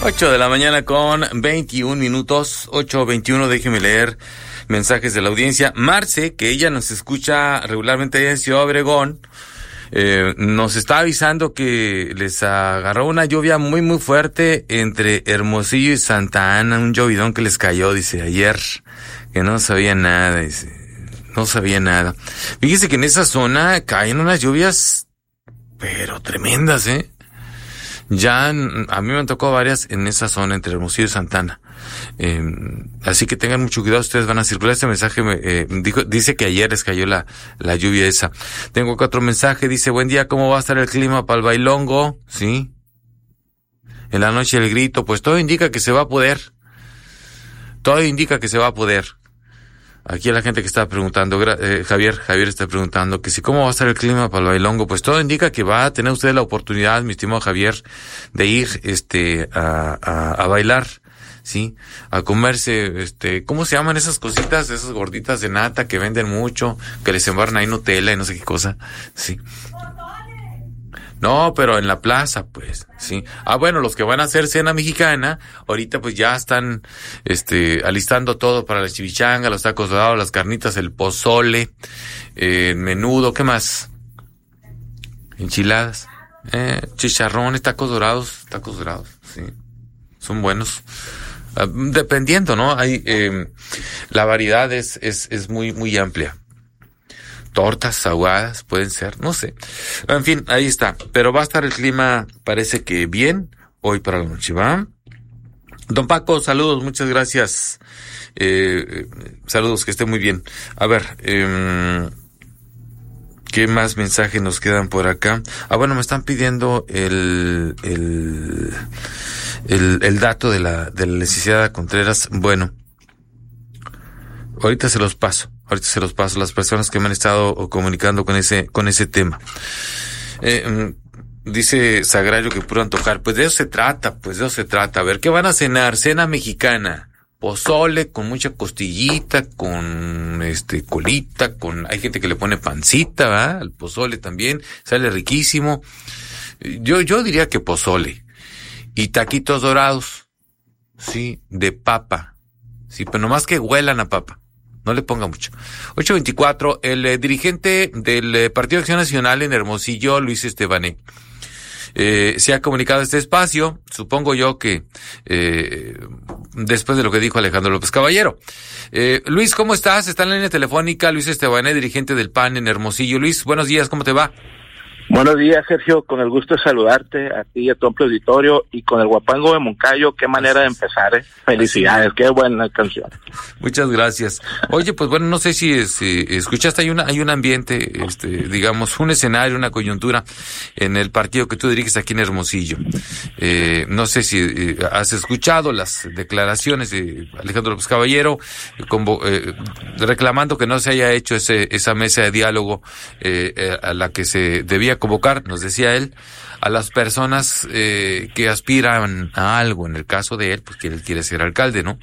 8 de la mañana con 21 minutos, 8:21, déjeme leer mensajes de la audiencia. Marce, que ella nos escucha regularmente allá en Ciudad Obregón, nos está avisando que les agarró una lluvia muy muy fuerte entre Hermosillo y Santa Ana, un llovidón que les cayó, dice, ayer, que no sabía nada, dice, no sabía nada. Fíjese que en esa zona caen unas lluvias, pero tremendas, Ya a mí me han tocado varias en esa zona entre Hermosillo y Santa Ana. Así que tengan mucho cuidado, ustedes van a circular. Este mensaje dice que ayer les cayó la lluvia esa. Tengo acá otro mensaje, dice, buen día, ¿cómo va a estar el clima para el bailongo? ¿Sí? En la noche el grito, pues todo indica que se va a poder. Todo indica que se va a poder. Aquí a la gente que está preguntando, Javier está preguntando que si cómo va a estar el clima para el bailongo, pues todo indica que va a tener usted la oportunidad, mi estimado Javier, de ir a bailar, sí, a comerse, ¿cómo se llaman esas cositas, esas gorditas de nata que venden mucho, que les embarran ahí Nutella y no sé qué cosa? Sí. No, pero en la plaza, pues, sí. Bueno, los que van a hacer cena mexicana, ahorita pues ya están, alistando todo para la chimichanga, los tacos dorados, las carnitas, el pozole, el menudo, ¿qué más? Enchiladas, chicharrones, tacos dorados, sí. Son buenos. Dependiendo, ¿no? Hay, la variedad es muy, muy amplia. Tortas aguadas pueden ser, no sé. En fin, ahí está. Pero va a estar el clima, parece que bien, hoy para la noche, ¿va? Don Paco, saludos, muchas gracias. Saludos, que esté muy bien. A ver, ¿qué más mensajes nos quedan por acá? Bueno, me están pidiendo el dato de la licenciada Contreras. Bueno, ahorita se los paso las personas que me han estado comunicando con ese tema. Dice Sagrario que puro antojar, pues de eso se trata. A ver, ¿qué van a cenar? Cena mexicana, pozole con mucha costillita, con colita, hay gente que le pone pancita, ¿verdad? Al pozole también, sale riquísimo. Yo diría que pozole y taquitos dorados, sí, de papa, sí, pero nomás que huelan a papa. No le ponga mucho. 8:24, el dirigente del Partido Acción Nacional en Hermosillo, Luis Estebané, se ha comunicado a este espacio, supongo yo que después de lo que dijo Alejandro López Caballero. Luis, ¿cómo estás? Está en la línea telefónica Luis Estebané, dirigente del PAN en Hermosillo. Luis, buenos días, ¿cómo te va? Buenos días, Sergio, con el gusto de saludarte a ti y a tu amplio auditorio, y con el Guapango de Moncayo, qué manera de empezar, Felicidades, qué buena canción. Muchas gracias. Oye, pues bueno, no sé si escuchaste, hay un ambiente, digamos, un escenario, una coyuntura en el partido que tú diriges aquí en Hermosillo. No sé si has escuchado las declaraciones de Alejandro López Caballero, reclamando que no se haya hecho esa mesa de diálogo a la que se debía convocar, nos decía él, a las personas que aspiran a algo. En el caso de él, pues que él quiere ser alcalde, ¿no?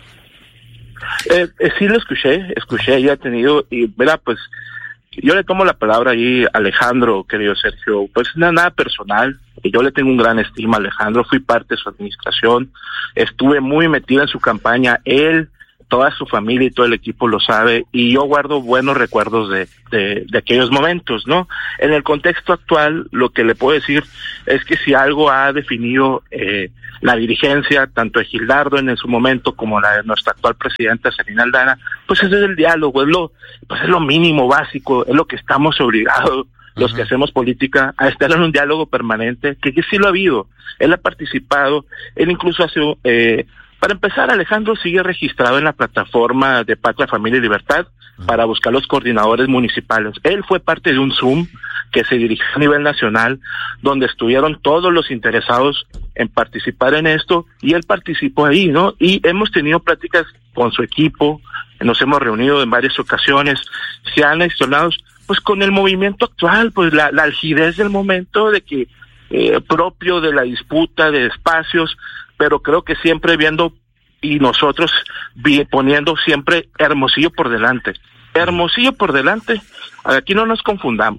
Sí lo escuché, ya he tenido, y mira, pues yo le tomo la palabra ahí a Alejandro, querido Sergio, pues nada personal, yo le tengo un gran estima a Alejandro, fui parte de su administración, estuve muy metido en su campaña, él, toda su familia y todo el equipo lo sabe, y yo guardo buenos recuerdos de aquellos momentos, ¿no? En el contexto actual, lo que le puedo decir es que si algo ha definido la dirigencia, tanto de Gildardo en su momento como la de nuestra actual presidenta Celina Aldana, pues ese es el diálogo, es lo mínimo básico, es lo que estamos obligados los que hacemos política, a estar en un diálogo permanente, que sí lo ha habido, él ha participado, él incluso hace... Para empezar, Alejandro sigue registrado en la plataforma de Patria, Familia y Libertad para buscar los coordinadores municipales. Él fue parte de un Zoom que se dirigió a nivel nacional, donde estuvieron todos los interesados en participar en esto, y él participó ahí, ¿no? Y hemos tenido pláticas con su equipo, nos hemos reunido en varias ocasiones, se han gestionado, pues con el movimiento actual, pues la algidez del momento de que propio de la disputa de espacios, pero creo que siempre viendo y nosotros poniendo siempre Hermosillo por delante. Hermosillo por delante, aquí no nos confundamos.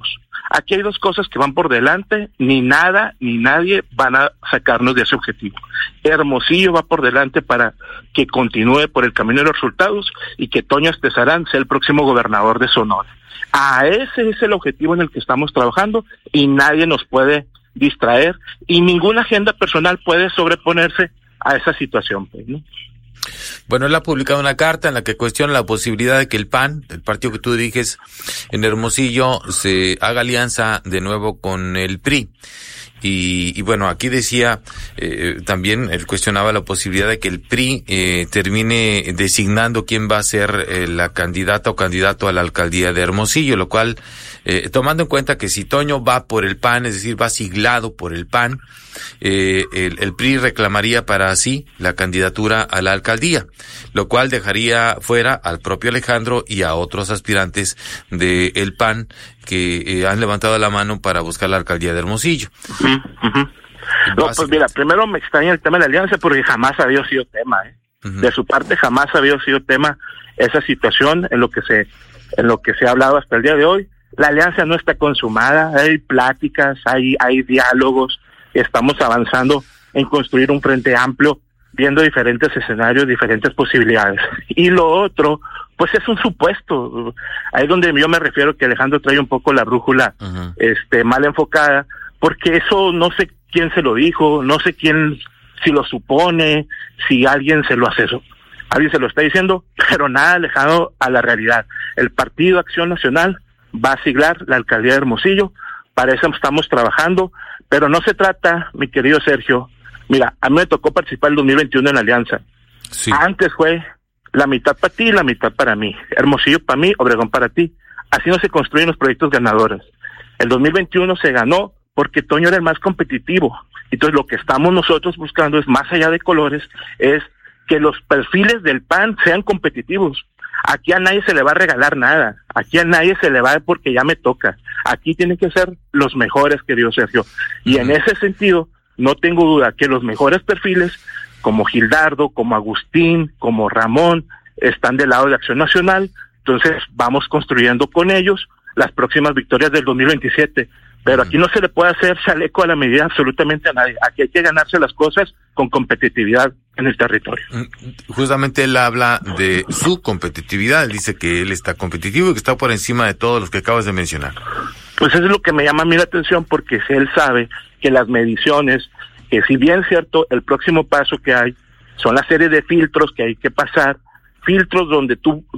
Aquí hay dos cosas que van por delante, ni nada ni nadie van a sacarnos de ese objetivo. Hermosillo va por delante para que continúe por el camino de los resultados y que Toño Estezarán sea el próximo gobernador de Sonora. Ese es el objetivo en el que estamos trabajando y nadie nos puede distraer y ninguna agenda personal puede sobreponerse a esa situación, pues, ¿no? Bueno, él ha publicado una carta en la que cuestiona la posibilidad de que el PAN, el partido que tú diriges en Hermosillo, se haga alianza de nuevo con el PRI. Y bueno, aquí decía, también él cuestionaba la posibilidad de que el PRI termine designando quién va a ser la candidata o candidato a la alcaldía de Hermosillo, lo cual, tomando en cuenta que si Toño va por el PAN, es decir, va siglado por el PAN, el PRI reclamaría para sí la candidatura a la alcaldía, lo cual dejaría fuera al propio Alejandro y a otros aspirantes del PAN que han levantado la mano para buscar la alcaldía de Hermosillo. No, pues mira, primero me extraña el tema de la alianza porque jamás había sido tema, De su parte jamás había sido tema esa situación en lo que se ha hablado hasta el día de hoy. La alianza no está consumada, hay pláticas, hay diálogos, estamos avanzando en construir un frente amplio, viendo diferentes escenarios, diferentes posibilidades. Y lo otro, pues es un supuesto. Ahí es donde yo me refiero que Alejandro trae un poco la brújula mal enfocada, porque eso no sé quién se lo dijo, no sé quién, si lo supone, si alguien se lo hace eso. Alguien se lo está diciendo, pero nada alejado a la realidad. El Partido Acción Nacional va a siglar la alcaldía de Hermosillo, para eso estamos trabajando, pero no se trata, mi querido Sergio, mira, a mí me tocó participar el 2021 en la alianza. Sí. Antes fue la mitad para ti y la mitad para mí. Hermosillo para mí, Obregón para ti. Así no se construyen los proyectos ganadores. El 2021 se ganó porque Toño era el más competitivo. Entonces lo que estamos nosotros buscando es, más allá de colores, es que los perfiles del PAN sean competitivos. Aquí a nadie se le va a regalar nada. Aquí a nadie se le va porque ya me toca. Aquí tienen que ser los mejores, querido Sergio. Y en ese sentido, no tengo duda que los mejores perfiles, como Gildardo, como Agustín, como Ramón, están del lado de Acción Nacional. Entonces vamos construyendo con ellos las próximas victorias del 2027. Pero aquí no se le puede hacer chaleco a la medida absolutamente a nadie. Aquí hay que ganarse las cosas con competitividad en el territorio. Justamente él habla de su competitividad. Él dice que él está competitivo y que está por encima de todos los que acabas de mencionar. Pues eso es lo que me llama a mí la atención, porque él sabe que las mediciones, que si bien es cierto, el próximo paso que hay son la serie de filtros que hay que pasar, filtros donde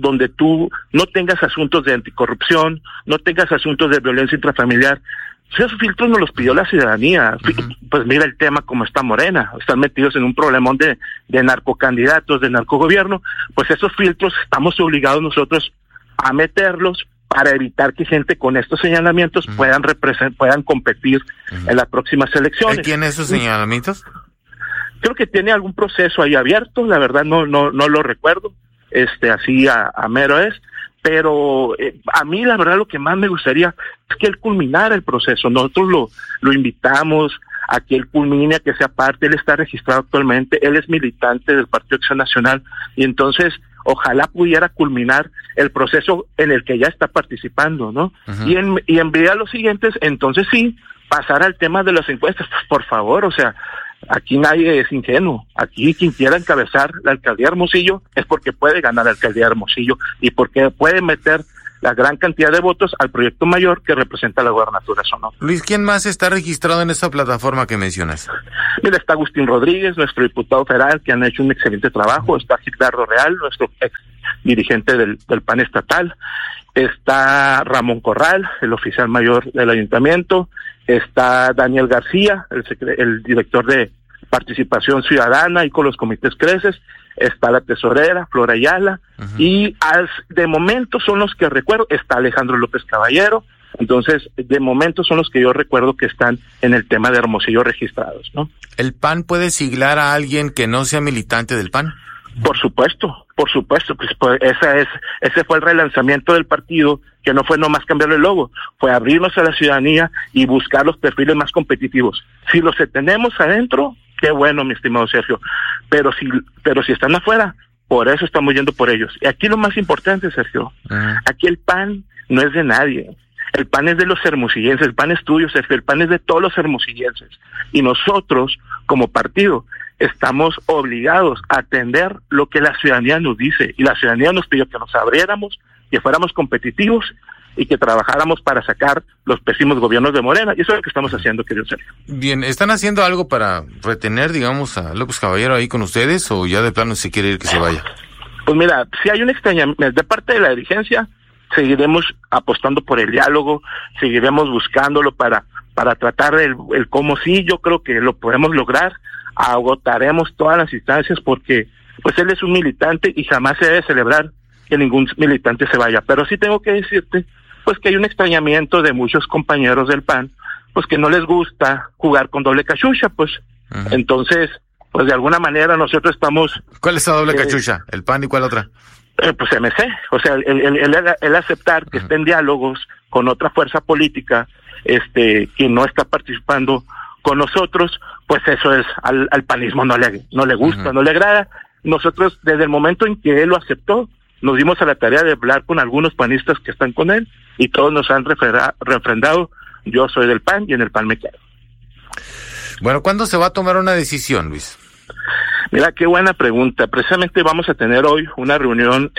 tú no tengas asuntos de anticorrupción, no tengas asuntos de violencia intrafamiliar. Esos filtros nos los pidió la ciudadanía. Pues mira el tema como está Morena, están metidos en un problemón de narcocandidatos, de narcogobierno. Pues esos filtros estamos obligados nosotros a meterlos para evitar que gente con estos señalamientos puedan competir en las próximas elecciones. ¿Él tiene esos señalamientos? Creo que tiene algún proceso ahí abierto, la verdad no lo recuerdo, así a mero es, pero a mí la verdad lo que más me gustaría es que él culminara el proceso. Nosotros lo invitamos a que él culmine, a que sea parte. Él está registrado actualmente, él es militante del Partido Acción Nacional, y entonces ojalá pudiera culminar el proceso en el que ya está participando, ¿no? Y en vía a los siguientes, entonces sí, pasar al tema de las encuestas, pues, por favor, o sea, aquí nadie es ingenuo. Aquí quien quiera encabezar la alcaldía de Hermosillo es porque puede ganar la alcaldía de Hermosillo y porque puede meter la gran cantidad de votos al proyecto mayor que representa la gobernatura Sonora. Luis, ¿quién más está registrado en esa plataforma que mencionas? Mira, está Agustín Rodríguez, nuestro diputado federal, que han hecho un excelente trabajo. Está Gildardo Real, nuestro ex dirigente del PAN estatal. Está Ramón Corral, el oficial mayor del ayuntamiento. Está Daniel García, el director de Participación Ciudadana y con los comités Creces. Está la tesorera, Flora Ayala, y de momento son los que recuerdo. Está Alejandro López Caballero. Entonces, de momento son los que yo recuerdo que están en el tema de Hermosillo registrados, ¿no? ¿El PAN puede siglar a alguien que no sea militante del PAN? Por supuesto, pues ese fue el relanzamiento del partido, que no fue nomás cambiar el logo, fue abrirnos a la ciudadanía y buscar los perfiles más competitivos. Si los tenemos adentro, qué bueno, mi estimado Sergio, pero si están afuera, por eso estamos yendo por ellos. Y aquí lo más importante, Sergio, aquí el PAN no es de nadie. El PAN es de los hermosillenses, el PAN es tuyo, Sergio, el PAN es de todos los hermosillenses. Y nosotros, como partido, estamos obligados a atender lo que la ciudadanía nos dice. Y la ciudadanía nos pidió que nos abriéramos, que fuéramos competitivos y que trabajáramos para sacar los pésimos gobiernos de Morena. Y eso es lo que estamos haciendo, querido Sergio. Bien, ¿están haciendo algo para retener, digamos, a López Caballero ahí con ustedes o ya de plano se quiere ir que se vaya? Pues mira, si hay un extrañamiento de parte de la dirigencia, seguiremos apostando por el diálogo, seguiremos buscándolo para tratar el cómo sí, yo creo que lo podemos lograr, agotaremos todas las instancias porque pues él es un militante y jamás se debe celebrar que ningún militante se vaya, pero sí tengo que decirte pues que hay un extrañamiento de muchos compañeros del PAN, pues que no les gusta jugar con doble cachucha, pues. Uh-huh. Entonces, pues de alguna manera nosotros estamos... ¿Cuál es la doble cachucha? ¿El PAN y cuál otra? Pues MC, o sea, el aceptar que esté en diálogos con otra fuerza política, que no está participando con nosotros, pues eso es, al panismo no le gusta, no le agrada. Nosotros, desde el momento en que él lo aceptó, nos dimos a la tarea de hablar con algunos panistas que están con él, y todos nos han refrendado, yo soy del PAN y en el PAN me quedo. Bueno, ¿cuándo se va a tomar una decisión, Luis? Mira, qué buena pregunta. Precisamente vamos a tener hoy una reunión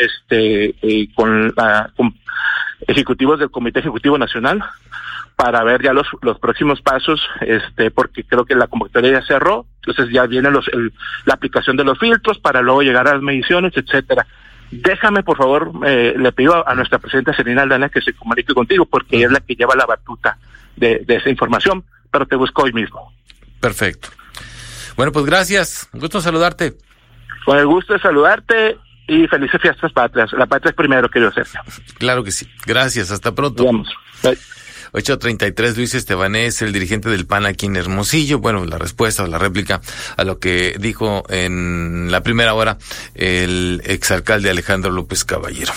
con ejecutivos del Comité Ejecutivo Nacional para ver ya los próximos pasos, porque creo que la convocatoria ya cerró, entonces ya viene la aplicación de los filtros para luego llegar a las mediciones, etcétera. Déjame, por favor, le pido a nuestra presidenta Celina Aldana que se comunique contigo, porque ella es la que lleva la batuta de esa información, pero te busco hoy mismo. Perfecto. Bueno, pues gracias. Un gusto saludarte. Con el gusto de saludarte y felices fiestas patrias. La patria es primero, querido Sergio. Claro que sí. Gracias. Hasta pronto. Vamos. Bye. 8:33, Luis Estebanés, el dirigente del PAN aquí en Hermosillo. Bueno, la respuesta o la réplica a lo que dijo en la primera hora el exalcalde Alejandro López Caballero.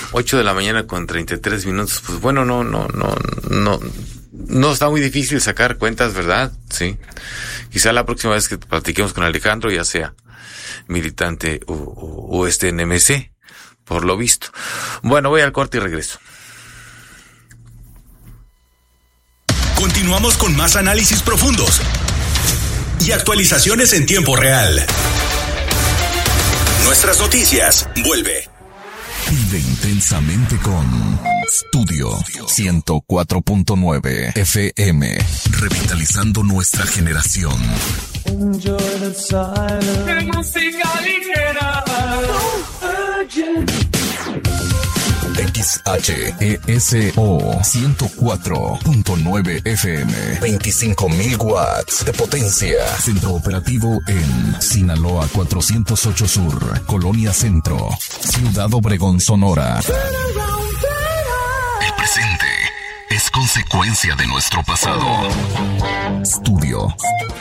8:33 a.m. Pues bueno, no está muy difícil sacar cuentas, ¿verdad? Sí. Quizá la próxima vez que platiquemos con Alejandro, ya sea militante o en MC, por lo visto. Bueno, voy al corte y regreso. Continuamos con más análisis profundos y actualizaciones en tiempo real. Nuestras noticias vuelve. Vive intensamente con Studio 104.9 FM, revitalizando nuestra generación. Enjoy the silence. Música ligera. XHESO 104.9 FM, 25,000 watts de potencia. Centro operativo en Sinaloa 408 Sur, Colonia Centro, Ciudad Obregón, Sonora. El presente es consecuencia de nuestro pasado. Studio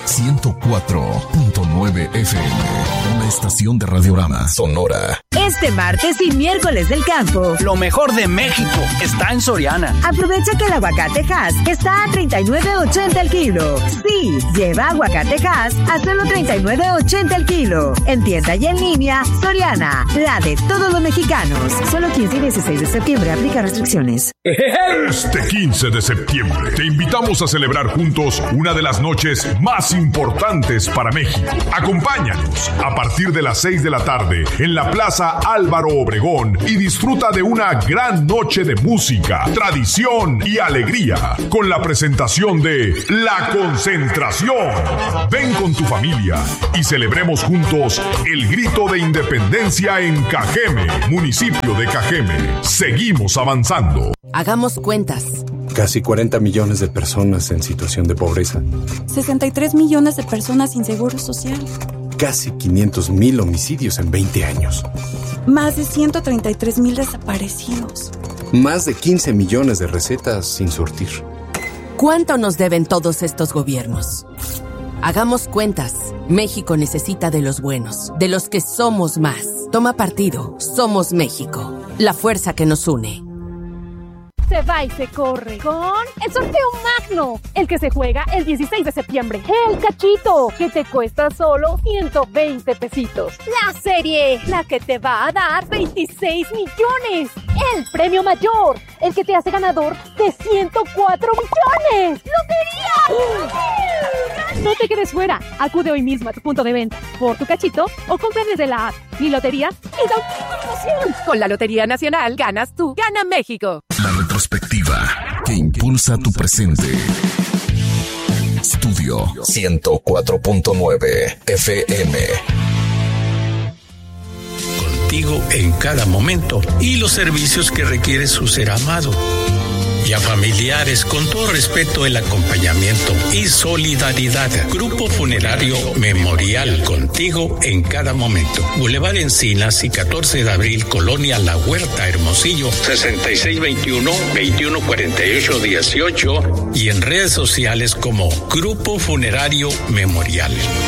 104.9 FM, una estación de Radiorama Sonora. Este martes y miércoles del campo, lo mejor de México está en Soriana. Aprovecha que el aguacate Hass está a $39.80 el kilo. Sí, lleva aguacate Hass a solo $39.80 el kilo. En tienda y en línea, Soriana, la de todos los mexicanos. Solo 15 y 16 de septiembre, aplica restricciones. Este 15 de septiembre te invitamos a celebrar juntos una de las noches más importantes para México. Acompáñanos a partir de las 6 de la tarde en la Plaza Álvaro Obregón y disfruta de una gran noche de música, tradición y alegría con la presentación de La Concentración. Ven con tu familia y celebremos juntos el grito de independencia en Cajeme, municipio de Cajeme. Seguimos avanzando. Hagamos cuentas. Casi 40 millones de personas en situación de pobreza. 63 millones de personas sin seguro social. Casi 500,000 homicidios en 20 años. Más de 133,000 desaparecidos. Más de 15 millones de recetas sin surtir. ¿Cuánto nos deben todos estos gobiernos? Hagamos cuentas. México necesita de los buenos, de los que somos más. Toma partido. Somos México. La fuerza que nos une. se va y se corre con el sorteo magno, el que se juega el 16 de septiembre. El cachito, que te cuesta solo 120 pesitos. La serie, la que te va a dar 26 millones. El premio mayor, el que te hace ganador de 104 millones. ¡Lotería! No te quedes fuera. Acude hoy mismo a tu punto de venta por tu cachito o compra desde la app. Mi lotería es auténtica emoción. Con la Lotería Nacional ganas tú, gana México. La retrospectiva que impulsa tu presente. Estudio 104.9 FM. Contigo en cada momento y los servicios que requiere su ser amado. Y a familiares, con todo respeto, el acompañamiento y solidaridad. Grupo Funerario Memorial, contigo en cada momento. Boulevard Encinas y 14 de abril, Colonia La Huerta, Hermosillo, 6621-2148-18 y en redes sociales como Grupo Funerario Memorial.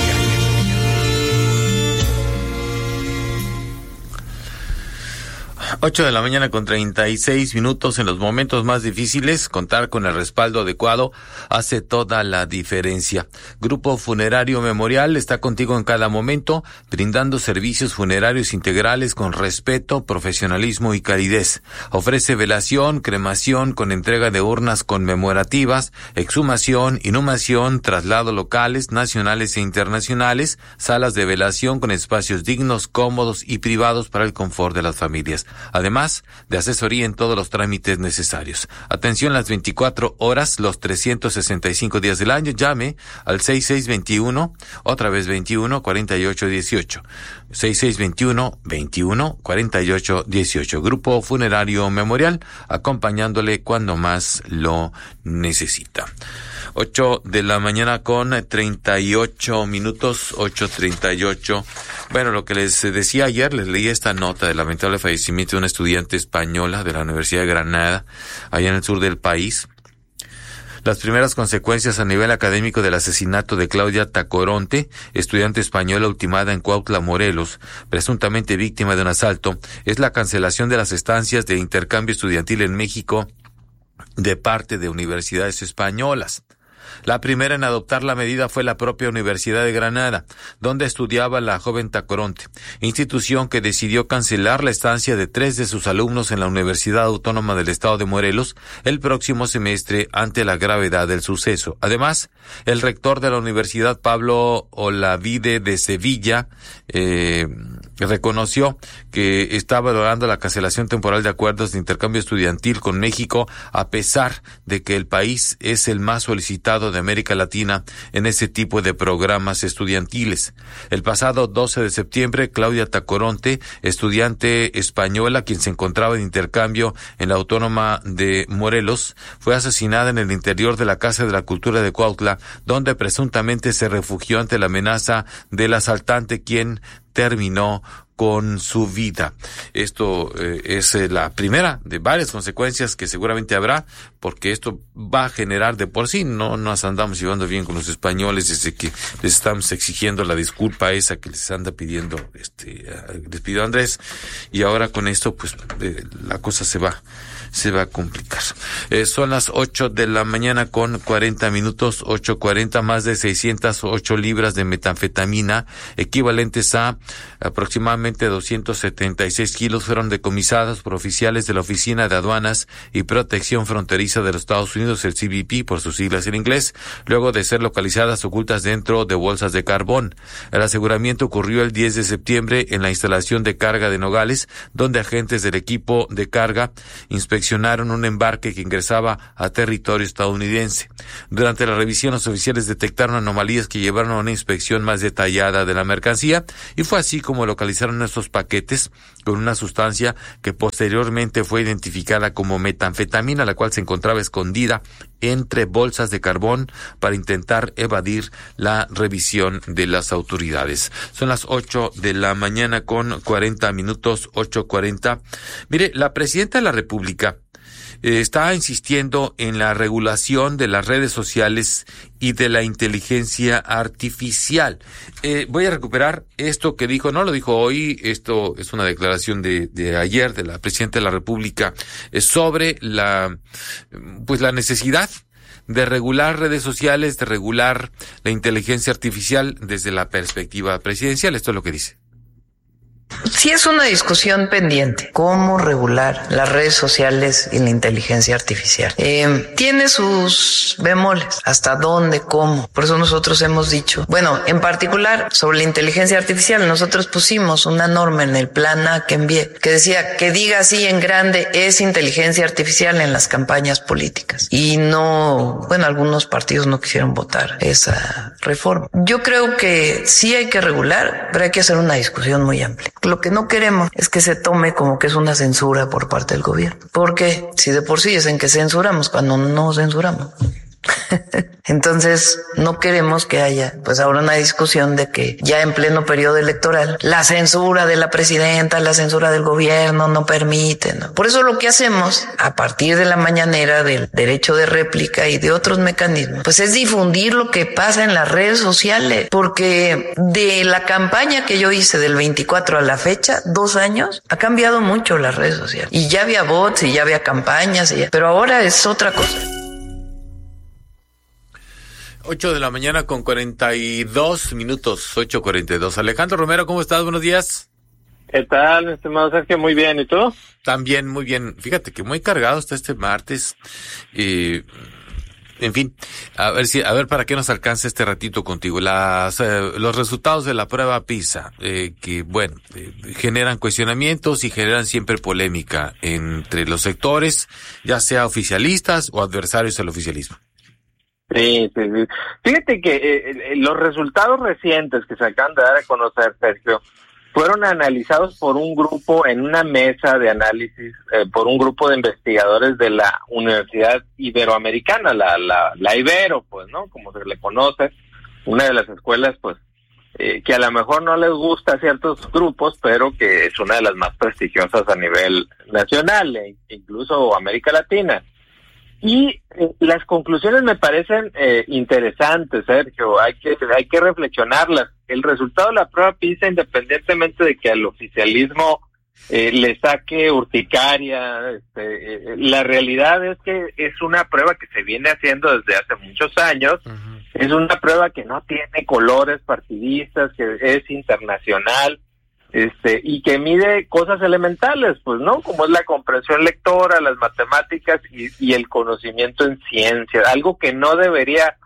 8 de la mañana con 36 minutos. En los momentos más difíciles, contar con el respaldo adecuado hace toda la diferencia. Grupo Funerario Memorial está contigo en cada momento, brindando servicios funerarios integrales con respeto, profesionalismo y calidez. Ofrece velación, cremación con entrega de urnas conmemorativas, exhumación, inhumación, traslado locales, nacionales e internacionales, salas de velación con espacios dignos, cómodos y privados para el confort de las familias. Además de asesoría en todos los trámites necesarios. Atención las 24 horas, los 365 días del año. Llame al 6621, otra vez 21 48 18. 6621 21 48 18. Grupo Funerario Memorial, acompañándole cuando más lo necesita. 8 de la mañana con 38 minutos, 8:38. Bueno, lo que les decía ayer, les leí esta nota del lamentable fallecimiento de una estudiante española de la Universidad de Granada, allá en el sur del país. Las primeras consecuencias a nivel académico del asesinato de Claudia Tacoronte, estudiante española ultimada en Cuautla, Morelos, presuntamente víctima de un asalto, es la cancelación de las estancias de intercambio estudiantil en México de parte de universidades españolas. La primera en adoptar la medida fue la propia Universidad de Granada, donde estudiaba la joven Tacoronte, institución que decidió cancelar la estancia de 3 de sus alumnos en la Universidad Autónoma del Estado de Morelos el próximo semestre ante la gravedad del suceso. Además, el rector de la Universidad, Pablo Olavide de Sevilla, reconoció que está valorando la cancelación temporal de acuerdos de intercambio estudiantil con México, a pesar de que el país es el más solicitado de América Latina en ese tipo de programas estudiantiles. El pasado 12 de septiembre, Claudia Tacoronte, estudiante española quien se encontraba en intercambio en la Autónoma de Morelos, fue asesinada en el interior de la Casa de la Cultura de Cuautla, donde presuntamente se refugió ante la amenaza del asaltante, quien terminó con su vida. Esto es la primera de varias consecuencias que seguramente habrá, porque esto va a generar de por sí, no nos andamos llevando bien con los españoles desde que les estamos exigiendo la disculpa esa que les anda pidiendo, les pidió Andrés, y ahora con esto pues la cosa se va a complicar. Son las 8 de la mañana con 40 minutos, 8:40, más de 608 libras de metanfetamina, equivalentes a aproximadamente 276 kilos, fueron decomisadas por oficiales de la Oficina de Aduanas y Protección Fronteriza de los Estados Unidos, el CBP por sus siglas en inglés, luego de ser localizadas ocultas dentro de bolsas de carbón. El aseguramiento ocurrió el 10 de septiembre en la instalación de carga de Nogales, donde agentes del equipo de carga inspeccionaron un embarque que ingresaba a territorio estadounidense. Durante la revisión, los oficiales detectaron anomalías que llevaron a una inspección más detallada de la mercancía, y fue así como localizaron estos paquetes con una sustancia que posteriormente fue identificada como metanfetamina, la cual se encontraba escondida entre bolsas de carbón para intentar evadir la revisión de las autoridades. Son las 8 de la mañana con 40 minutos, 8:40. Mire, la presidenta de la República está insistiendo en la regulación de las redes sociales y de la inteligencia artificial. Voy a recuperar esto que dijo, no lo dijo hoy, esto es una declaración de ayer de la Presidenta de la República sobre la necesidad de regular redes sociales, de regular la inteligencia artificial desde la perspectiva presidencial. Esto es lo que dice. Sí, es una discusión pendiente, cómo regular las redes sociales y la inteligencia artificial. Tiene sus bemoles, hasta dónde, cómo. Por eso nosotros hemos dicho, bueno, en particular sobre la inteligencia artificial, nosotros pusimos una norma en el plan A que envié, que decía que diga así en grande, es inteligencia artificial en las campañas políticas. Y no, bueno, algunos partidos no quisieron votar esa reforma. Yo creo que sí hay que regular, pero hay que hacer una discusión muy amplia. Lo que no queremos es que se tome como que es una censura por parte del gobierno. Porque si de por sí dicen que censuramos cuando no censuramos. Entonces no queremos que haya pues ahora una discusión de que ya en pleno periodo electoral la censura de la presidenta, la censura del gobierno no permite, ¿no? Por eso lo que hacemos a partir de la mañanera del derecho de réplica y de otros mecanismos pues es difundir lo que pasa en las redes sociales, porque de la campaña que yo hice del 24 a la fecha, 2 años, ha cambiado mucho las redes sociales y ya había bots y ya había campañas pero ahora es otra cosa. 8 de la mañana con 42 minutos, 8:42. Alejandro Romero, ¿cómo estás? Buenos días. ¿Qué tal, estimado Sergio? Muy bien, ¿y tú? También, muy bien. Fíjate que muy cargado está este martes. En fin, a ver para qué nos alcanza este ratito contigo. Los resultados de la prueba PISA, generan cuestionamientos y generan siempre polémica entre los sectores, ya sea oficialistas o adversarios del oficialismo. Sí. Fíjate que los resultados recientes que se acaban de dar a conocer, Sergio, fueron analizados por un grupo en una mesa de análisis, por un grupo de investigadores de la Universidad Iberoamericana, la Ibero, pues, ¿no? Como se le conoce, una de las escuelas, pues, que a lo mejor no les gusta a ciertos grupos, pero que es una de las más prestigiosas a nivel nacional, e incluso América Latina. Y las conclusiones me parecen interesantes, Sergio, hay que reflexionarlas. El resultado de la prueba PISA, independientemente de que al oficialismo le saque urticaria, la realidad es que es una prueba que se viene haciendo desde hace muchos años. Uh-huh. Es una prueba que no tiene colores partidistas, que es internacional. Y que mide cosas elementales, pues, ¿no? Como es la comprensión lectora, las matemáticas y el conocimiento en ciencia, algo que no debería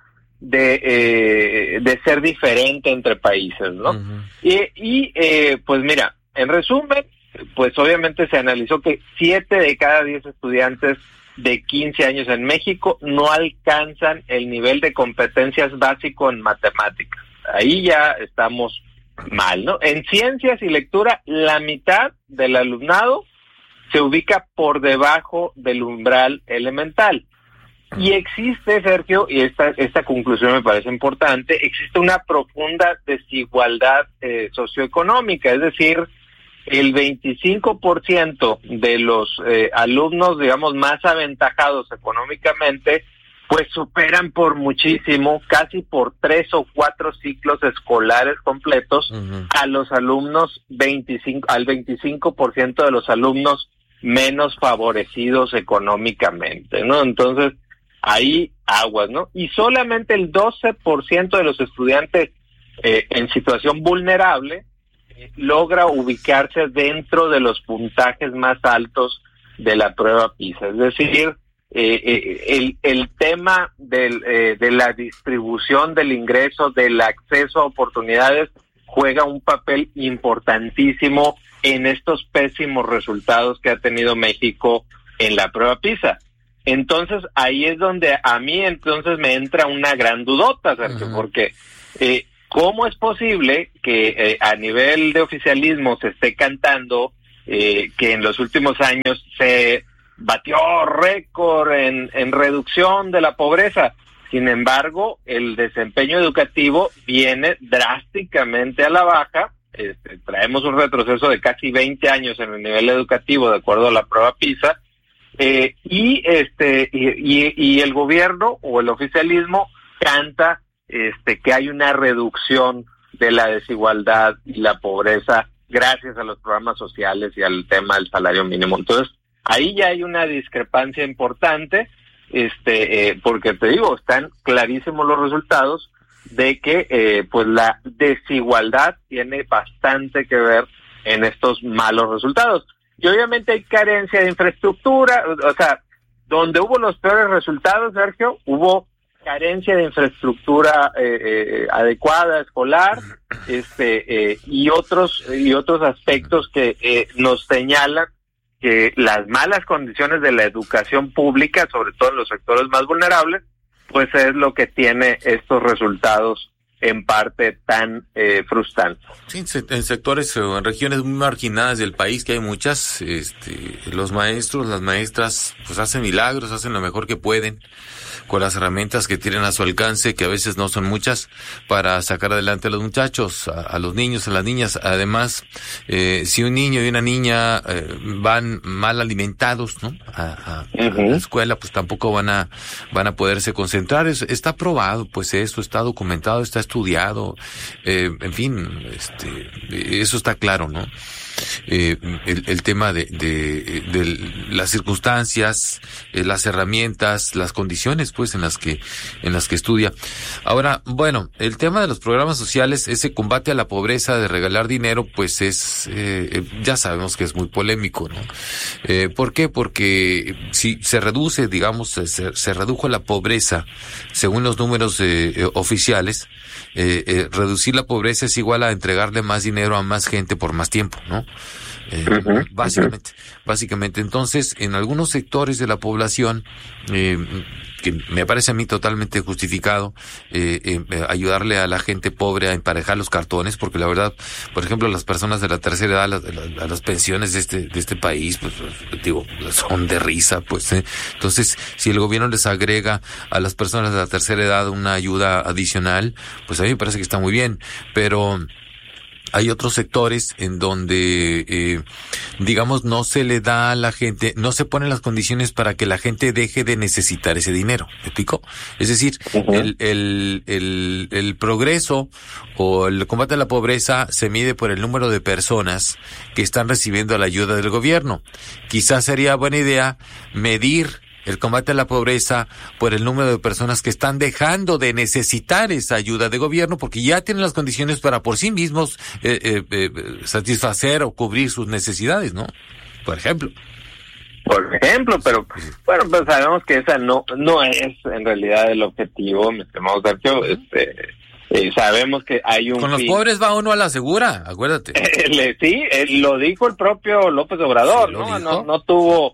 de ser diferente entre países, ¿no? Uh-huh. Pues mira, en resumen, pues obviamente se analizó que 7 de cada 10 estudiantes de 15 años en México no alcanzan el nivel de competencias básico en matemáticas. Ahí ya estamos mal, ¿no? En ciencias y lectura, la mitad del alumnado se ubica por debajo del umbral elemental. Y existe, Sergio, y esta conclusión me parece importante, existe una profunda desigualdad socioeconómica, es decir, el 25% de los alumnos, digamos, más aventajados económicamente, pues superan por muchísimo, casi por 3 o 4 ciclos escolares completos, uh-huh, a los alumnos al 25% de los alumnos menos favorecidos económicamente, ¿no? Entonces, ahí aguas, ¿no? Y solamente el 12% de los estudiantes en situación vulnerable logra ubicarse dentro de los puntajes más altos de la prueba PISA, es decir, el tema de la distribución del ingreso, del acceso a oportunidades, juega un papel importantísimo en estos pésimos resultados que ha tenido México en la prueba PISA. Entonces, ahí es donde a mí entonces me entra una gran dudota, Sergio, uh-huh, porque ¿cómo es posible que a nivel de oficialismo se esté cantando que en los últimos años se batió récord en reducción de la pobreza? Sin embargo, el desempeño educativo viene drásticamente a la baja. Traemos un retroceso de casi 20 años en el nivel educativo, de acuerdo a la prueba PISA, y el gobierno o el oficialismo canta que hay una reducción de la desigualdad y la pobreza gracias a los programas sociales y al tema del salario mínimo. Entonces, ahí ya hay una discrepancia importante, porque te digo, están clarísimos los resultados de que pues la desigualdad tiene bastante que ver en estos malos resultados. Y obviamente hay carencia de infraestructura, o sea, donde hubo los peores resultados, Sergio, hubo carencia de infraestructura adecuada, escolar, y otros aspectos que nos señalan que las malas condiciones de la educación pública, sobre todo en los sectores más vulnerables, pues es lo que tiene estos resultados en parte tan frustrantes. Sí, en sectores o en regiones muy marginadas del país, que hay muchas, los maestros, las maestras, pues hacen milagros, hacen lo mejor que pueden con las herramientas que tienen a su alcance, que a veces no son muchas, para sacar adelante a los muchachos, a los niños, a las niñas. Además, si un niño y una niña van mal alimentados, ¿no?, a la escuela, pues tampoco van a poderse concentrar. Está probado, pues eso está documentado, está estudiado, en fin, eso está claro, ¿no? El tema de las circunstancias, las herramientas, las condiciones, pues, en las que estudia. Ahora, bueno, el tema de los programas sociales, ese combate a la pobreza, de regalar dinero, pues ya sabemos que es muy polémico, ¿no? ¿Por qué? Porque si se reduce, digamos, se redujo la pobreza, según los números oficiales, reducir la pobreza es igual a entregarle más dinero a más gente por más tiempo, ¿no? Básicamente. Entonces, en algunos sectores de la población, que me parece a mí totalmente justificado, ayudarle a la gente pobre a emparejar los cartones, porque la verdad, por ejemplo, las personas de la tercera edad, las pensiones de este país, pues, digo, son de risa, pues, Entonces, si el gobierno les agrega a las personas de la tercera edad una ayuda adicional, pues a mí me parece que está muy bien, pero hay otros sectores en donde, digamos, no se le da a la gente, no se ponen las condiciones para que la gente deje de necesitar ese dinero. ¿Me explico? Es decir, el progreso o el combate a la pobreza se mide por el número de personas que están recibiendo la ayuda del gobierno. Quizás sería buena idea medir el combate a la pobreza por el número de personas que están dejando de necesitar esa ayuda de gobierno, porque ya tienen las condiciones para por sí mismos satisfacer o cubrir sus necesidades, ¿no? Por ejemplo, pero bueno, pues sabemos que esa no es en realidad el objetivo, mi estimado Sergio. Sabemos que hay un... Con los pobres va uno a la segura, acuérdate. Sí, lo dijo el propio López Obrador, ¿no? No tuvo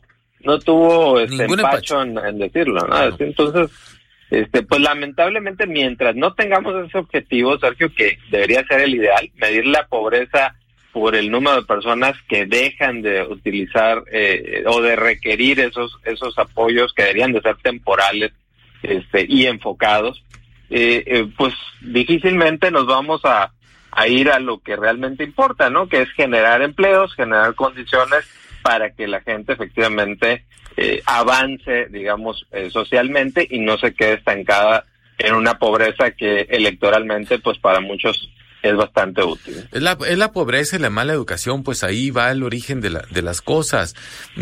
empacho en decirlo, ¿no? Entonces, pues lamentablemente, mientras no tengamos ese objetivo, Sergio, que debería ser el ideal, medir la pobreza por el número de personas que dejan de utilizar o de requerir esos apoyos que deberían de ser temporales y enfocados, pues difícilmente nos vamos a ir a lo que realmente importa, ¿no? Que es generar empleos, generar condiciones para que la gente efectivamente avance, digamos, socialmente y no se quede estancada en una pobreza que electoralmente, pues para muchos es bastante útil. Es la pobreza y la mala educación, pues ahí va el origen de las cosas.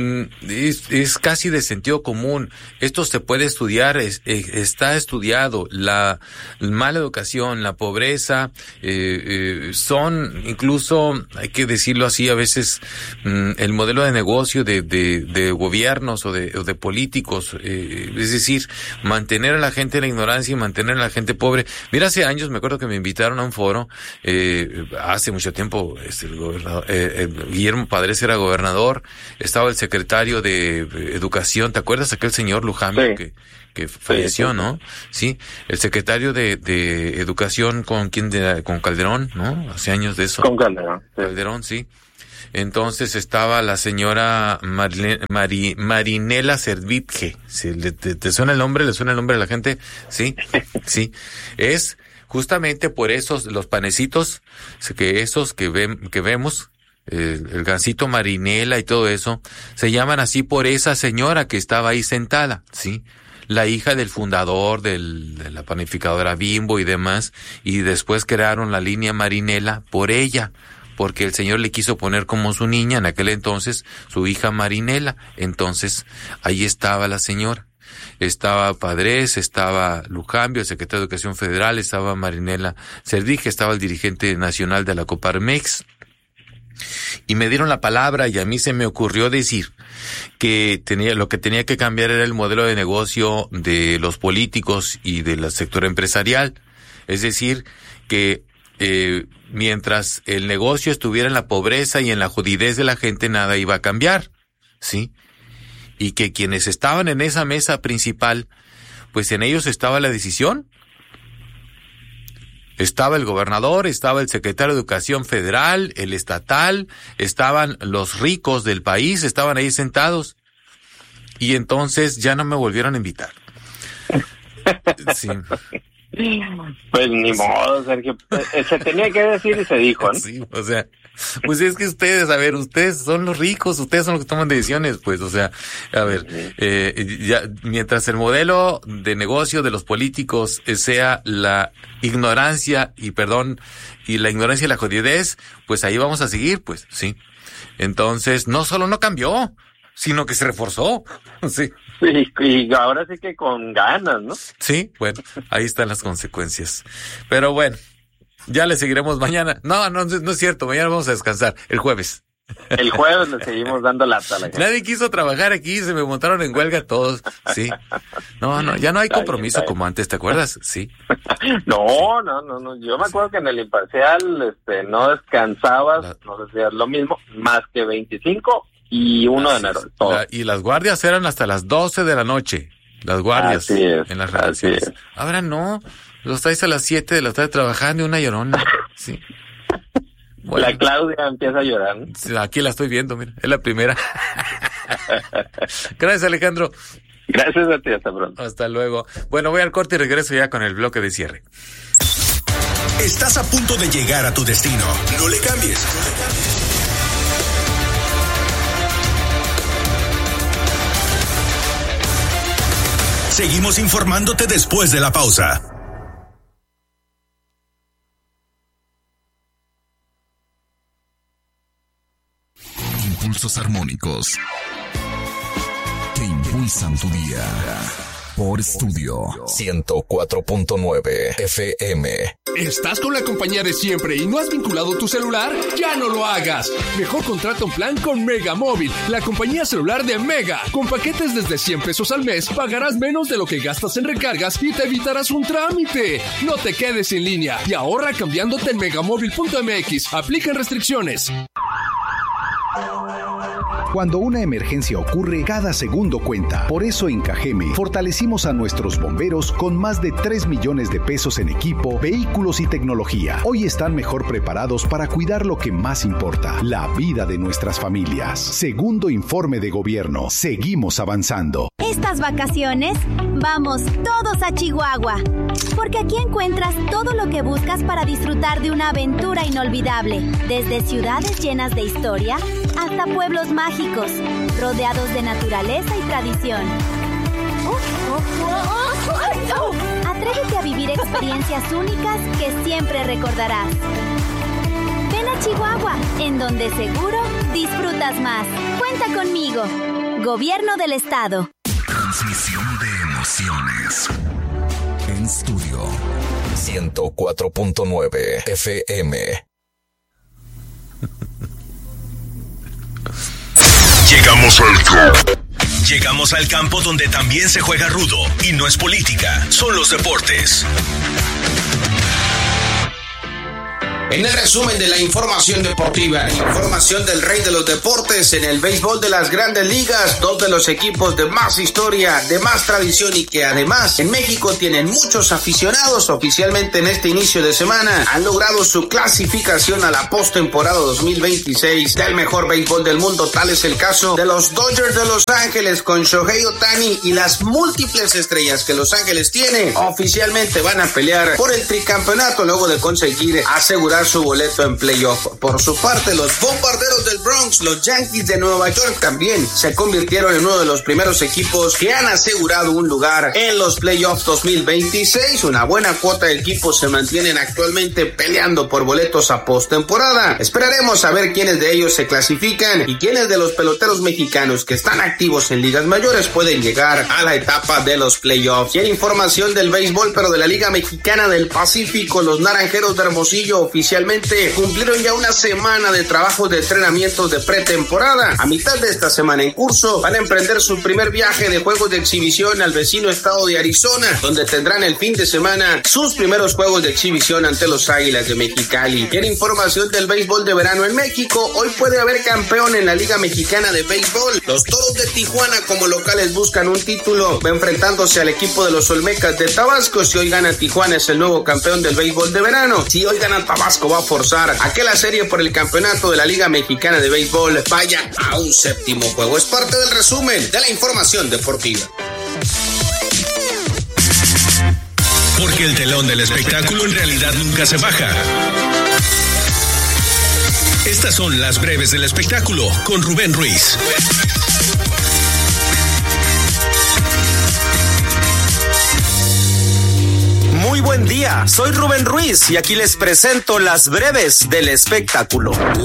Es casi de sentido común. Esto se puede estudiar, está estudiado. La mala educación, la pobreza, son incluso, hay que decirlo así, a veces el modelo de negocio de gobiernos o de políticos. Es decir, mantener a la gente en la ignorancia y mantener a la gente pobre. Mira, hace años me acuerdo que me invitaron a un foro. Hace mucho tiempo el gobernador Guillermo Padres era gobernador, estaba el secretario de Educación, ¿te acuerdas aquel señor Luján? Sí. Que falleció, ¿no? Sí, el secretario de Educación con Calderón, ¿no? Hace años de eso. Con Calderón. Sí. Calderón, sí. Entonces estaba la señora Marinela Servitje. ¿Te suena el nombre? ¿Le suena el nombre a la gente? Sí, sí. Es justamente por esos, los panecitos, que vemos, el Gansito Marinela y todo eso, se llaman así por esa señora que estaba ahí sentada, ¿sí? La hija del fundador de la panificadora Bimbo y demás, y después crearon la línea Marinela por ella, porque el señor le quiso poner como su niña en aquel entonces, su hija Marinela. Entonces, ahí estaba la señora. Estaba Padres, estaba Lujambio, el secretario de Educación Federal, estaba Marinela Cerdije, estaba el dirigente nacional de la Coparmex. Y me dieron la palabra y a mí se me ocurrió decir que lo que tenía que cambiar era el modelo de negocio de los políticos y del sector empresarial. Es decir, que mientras el negocio estuviera en la pobreza y en la jodidez de la gente, nada iba a cambiar, ¿sí? Y que quienes estaban en esa mesa principal, pues en ellos estaba la decisión. Estaba el gobernador, estaba el secretario de Educación Federal, el estatal, estaban los ricos del país, estaban ahí sentados. Y entonces ya no me volvieron a invitar. Sí. Pues ni modo, Sergio. Se tenía que decir y se dijo, ¿no? Sí, o sea, pues es que ustedes son los ricos, ustedes son los que toman decisiones, pues, o sea, a ver, ya, mientras el modelo de negocio de los políticos sea la ignorancia y la ignorancia y la jodidez, pues ahí vamos a seguir, pues, sí. Entonces, no solo no cambió, sino que se reforzó, sí. Y ahora sí que con ganas, ¿no? Sí, bueno, ahí están las consecuencias. Pero bueno, ya le seguiremos mañana. No es cierto, mañana vamos a descansar, el jueves. El jueves le seguimos dando lata a la gente. Nadie quiso trabajar aquí, se me montaron en huelga todos, sí. No, ya no hay compromiso como antes, ¿te acuerdas? Sí. No, yo me acuerdo que en el imparcial no descansabas, no sé si es lo mismo, más que 25 y 1 de enero. Y las guardias eran hasta las 12 de la noche, las guardias en las redacciones. Ahora no, los traes a las 7 de la tarde trabajando, una llorona, sí. Bueno. La Claudia empieza a llorar, ¿no? Aquí la estoy viendo, mira, es la primera. Gracias, Alejandro. Gracias a ti, hasta pronto. Hasta luego. Bueno, voy al corte y regreso ya con el bloque de cierre. Estás a punto de llegar a tu destino. No le cambies. Seguimos informándote después de la pausa. Impulsos armónicos que impulsan tu día. Por Estudio 104.9 FM. ¿Estás con la compañía de siempre y no has vinculado tu celular? ¡Ya no lo hagas! Mejor contrata un plan con Mega Móvil, la compañía celular de Mega. Con paquetes desde 100 pesos al mes, pagarás menos de lo que gastas en recargas y te evitarás un trámite. No te quedes sin línea y ahorra cambiándote en megamóvil.mx. Aplican restricciones. Cuando una emergencia ocurre, cada segundo cuenta. Por eso en Cajeme fortalecimos a nuestros bomberos con más de 3 millones de pesos en equipo, vehículos y tecnología. Hoy están mejor preparados para cuidar lo que más importa, la vida de nuestras familias. Segundo informe de gobierno, seguimos avanzando. Estas vacaciones, vamos todos a Chihuahua, porque aquí encuentras todo lo que buscas para disfrutar de una aventura inolvidable, desde ciudades llenas de historia hasta pueblos mágicos, rodeados de naturaleza y tradición. Atrévete a vivir experiencias únicas que siempre recordarás. Ven a Chihuahua, en donde seguro disfrutas más. Cuenta conmigo. Gobierno del Estado. Transmisión de emociones. En Estudio 104.9 FM. Llegamos al campo donde también se juega rudo y no es política, son los deportes. En el resumen de la información deportiva, información del rey de los deportes en el béisbol de las grandes ligas, dos de los equipos de más historia, de más tradición y que además en México tienen muchos aficionados. Oficialmente en este inicio de semana han logrado su clasificación a la postemporada 2026 del mejor béisbol del mundo. Tal es el caso de los Dodgers de Los Ángeles con Shohei Ohtani y las múltiples estrellas que Los Ángeles tiene. Oficialmente van a pelear por el tricampeonato luego de conseguir asegurar lograr su boleto en playoff. Por su parte, los Bombarderos del Bronx, los Yankees de Nueva York, también se convirtieron en uno de los primeros equipos que han asegurado un lugar en los playoffs 2026. Una buena cuota de equipos se mantienen actualmente peleando por boletos a postemporada. Esperaremos a ver quiénes de ellos se clasifican y quiénes de los peloteros mexicanos que están activos en ligas mayores pueden llegar a la etapa de los playoffs. Y en información del béisbol, pero de la Liga Mexicana del Pacífico, los Naranjeros de Hermosillo oficialmente cumplieron ya una semana de trabajos de entrenamientos de pretemporada. A mitad de esta semana en curso van a emprender su primer viaje de juegos de exhibición al vecino estado de Arizona, donde tendrán el fin de semana sus primeros juegos de exhibición ante los Águilas de Mexicali. Y en información del béisbol de verano en México, hoy puede haber campeón en la Liga Mexicana de Béisbol. Los Toros de Tijuana como locales buscan un título, va enfrentándose al equipo de los Olmecas de Tabasco. Si hoy gana Tijuana, es el nuevo campeón del béisbol de verano. Si hoy gana Tabasco, va a forzar a que la serie por el campeonato de la Liga Mexicana de Béisbol vaya a un séptimo juego. Es parte del resumen de la información deportiva. Porque el telón del espectáculo en realidad nunca se baja. Estas son las breves del espectáculo con Rubén Ruiz. Muy buen día, soy Rubén Ruiz y aquí les presento las breves del espectáculo.